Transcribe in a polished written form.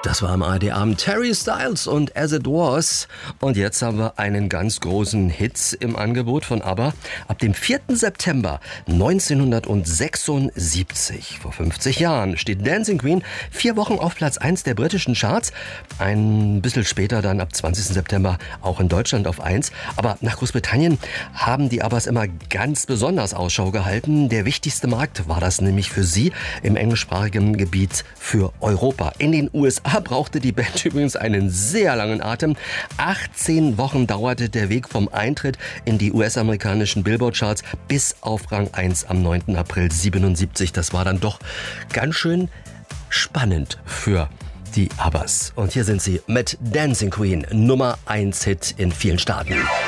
Das war am ARD-Abend Harry Styles und As It Was. Und jetzt haben wir einen ganz großen Hit im Angebot von ABBA. Ab dem 4. September 1976, vor 50 Jahren, steht Dancing Queen 4 Wochen auf Platz 1 der britischen Charts. Ein bisschen später dann ab 20. September auch in Deutschland auf 1. Aber nach Großbritannien haben die ABBAs immer ganz besonders Ausschau gehalten. Der wichtigste Markt war das nämlich für sie im englischsprachigen Gebiet für Europa. In den USA brauchte die Band übrigens einen sehr langen Atem. 18 Wochen dauerte der Weg vom Eintritt in die US-amerikanischen Billboard-Charts bis auf Rang 1 am 9. April 77. Das war dann doch ganz schön spannend für die ABBAs. Und hier sind sie mit Dancing Queen, Nummer 1 Hit in vielen Staaten.